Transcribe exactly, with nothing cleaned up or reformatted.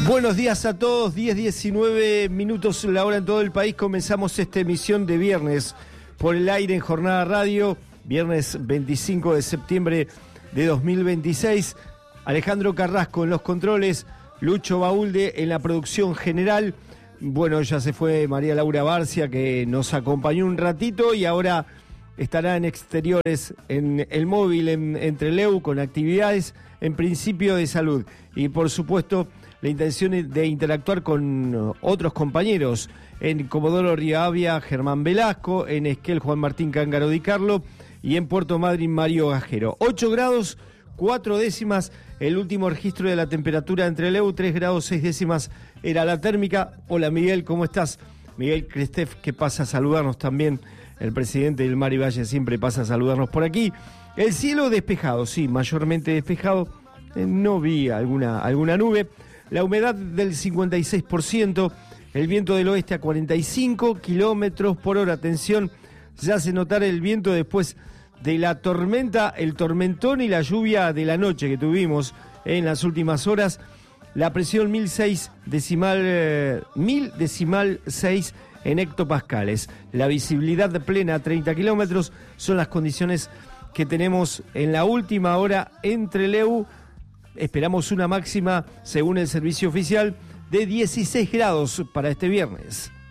Buenos días a todos, diez diecinueve minutos la hora en todo el país. Comenzamos esta emisión de viernes por el aire en Jornada Radio, viernes veinticinco de septiembre de dos mil veintiséis. Alejandro Carrasco en los controles, Lucho Baulde en la producción general. Bueno, ya se fue María Laura Barcia, que nos acompañó un ratito y ahora estará en exteriores, en el móvil, en, en Trelew, con actividades en principio de salud. Y por supuesto, la intención es de interactuar con otros compañeros. En Comodoro Rivadavia, Germán Velasco, en Esquel, Juan Martín Cángaro Di Carlo, y en Puerto Madryn, Mario Gajero. ocho grados, cuatro décimas, el último registro de la temperatura entre Trelew, tres grados, seis décimas era la térmica. Hola Miguel, ¿cómo estás? Miguel Crestef, que pasa a saludarnos también, el presidente del Mar y Valle siempre pasa a saludarnos por aquí. El cielo despejado, sí, mayormente despejado, eh, no vi alguna, alguna nube. La humedad del cincuenta y seis por ciento, el viento del oeste a cuarenta y cinco kilómetros por hora. Atención, ya se notará el viento después de la tormenta, el tormentón y la lluvia de la noche que tuvimos en las últimas horas. La presión mil seis decimal, eh, mil decimal seis en hectopascales. La visibilidad plena a treinta kilómetros son las condiciones que tenemos en la última hora en Trelew. Esperamos una máxima, según el servicio oficial, de dieciséis grados para este viernes.